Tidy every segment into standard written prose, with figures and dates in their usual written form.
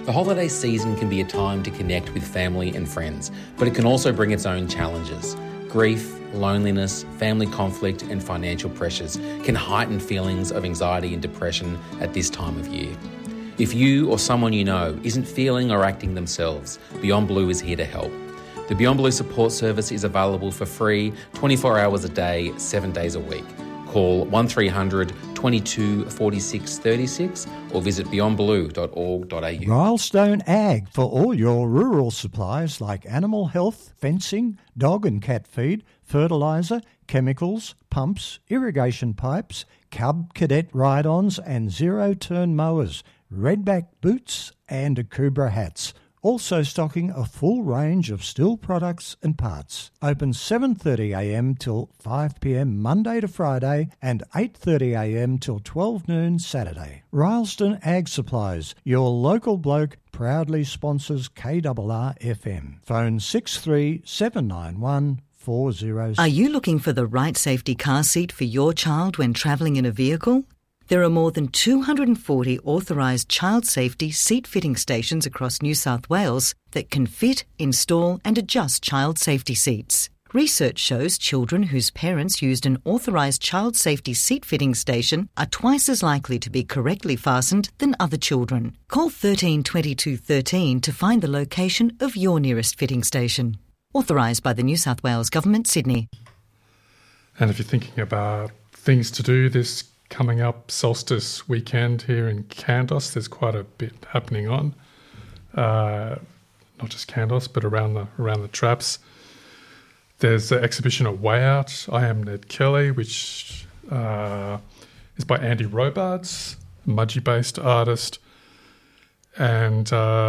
The holiday season can be a time to connect with family and friends, but it can also bring its own challenges. Grief, loneliness, family conflict and financial pressures can heighten feelings of anxiety and depression at this time of year. If you or someone you know isn't feeling or acting themselves, Beyond Blue is here to help. The Beyond Blue support service is available for free 24 hours a day, 7 days a week. Call 1300 22 46 36 or visit beyondblue.org.au. Rylestone Ag for all your rural supplies like animal health, fencing, dog and cat feed, fertiliser, chemicals, pumps, irrigation pipes, Cub Cadet ride-ons and zero-turn mowers, redback boots and Akubra hats. Also stocking a full range of steel products and parts. Open 7:30am till 5pm Monday to Friday and 8:30am till 12 noon Saturday. Rylestone Ag Supplies, your local bloke, proudly sponsors KRR FM. Phone 63791 406. Are you looking for the right safety car seat for your child when travelling in a vehicle? There are more than 240 authorised child safety seat fitting stations across New South Wales that can fit, install and adjust child safety seats. Research shows children whose parents used an authorised child safety seat fitting station are twice as likely to be correctly fastened than other children. Call 13 22 13 to find the location of your nearest fitting station. Authorised by the New South Wales Government, Sydney. And if you're thinking about things to do this coming up solstice weekend here in Kandos, there's quite a bit happening on. Not just Kandos, but around the traps. There's the exhibition at Way Out, I Am Ned Kelly, which is by Andy Robards, a Mudgee-based artist. And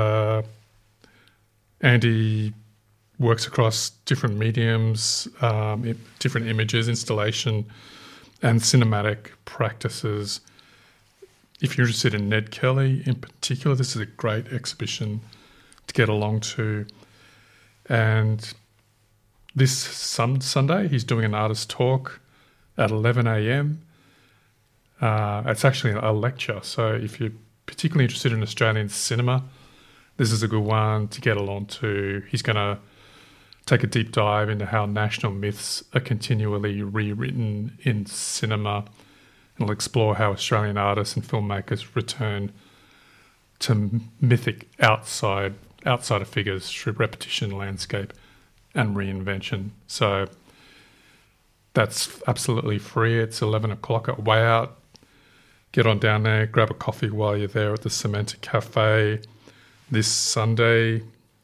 Andy works across different mediums, different images, installation, and cinematic practices. If you're interested in Ned Kelly in particular, this is a great exhibition to get along to. And this Sunday, he's doing an artist talk at 11am. It's actually a lecture, so if you're particularly interested in Australian cinema, this is a good one to get along to. He's going to take a deep dive into how national myths are continually rewritten in cinema, and will explore how Australian artists and filmmakers return to mythic outsider figures through repetition, landscape, and reinvention. So that's absolutely free. It's 11 o'clock at Way Out. Get on down there, grab a coffee while you're there at the Cementa Cafe this Sunday.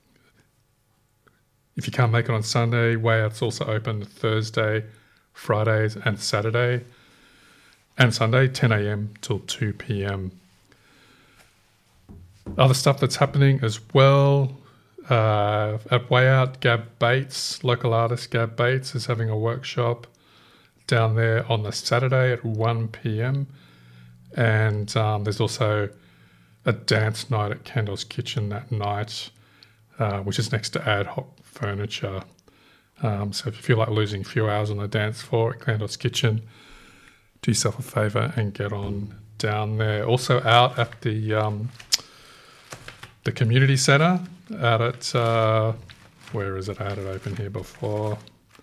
If you can't make it on Sunday, Way Out's also open Thursday, Fridays and Saturday. And Sunday, 10am till 2pm. Other stuff that's happening as well. At Way Out, Gab Bates, local artist Gab Bates, is having a workshop down there on the Saturday at 1pm. And there's also a dance night at Kendall's Kitchen that night, which is next to Ad Hoc Furniture. So if you feel like losing a few hours on the dance floor at Kendall's Kitchen, do yourself a favour and get on down there. Also out at the community centre, out at, where is it? I had it open here before.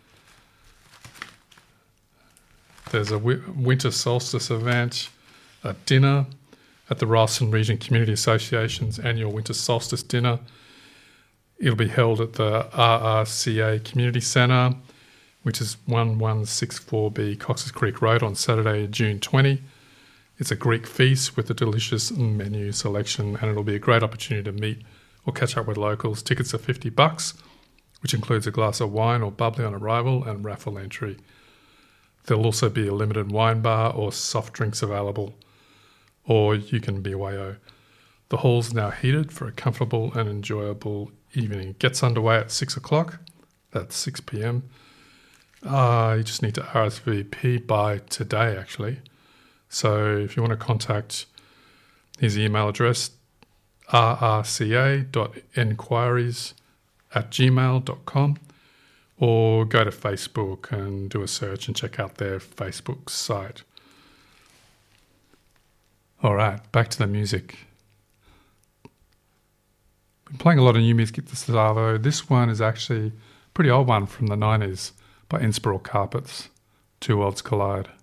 There's a winter solstice event, a dinner at the Ralston Region Community Association's annual winter solstice dinner. It'll be held at the RRCA Community Centre, which is 1164B Cox's Creek Road on Saturday, June 20. It's a Greek feast with a delicious menu selection, and it'll be a great opportunity to meet or catch up with locals. Tickets are $50, which includes a glass of wine or bubbly on arrival and raffle entry. There'll also be a limited wine bar or soft drinks available, or you can BYO. The hall's now heated for a comfortable and enjoyable evening. Gets underway at 6 o'clock. That's 6 p.m. You just need to RSVP by today, actually. So if you want to contact his email address, rrca.enquiries@gmail.com, or go to Facebook and do a search and check out their Facebook site. All right, back to the music. been playing a lot of new music at the Savo. This one is actually a pretty old one from the 90s by Inspiral Carpets, Two Worlds Collide.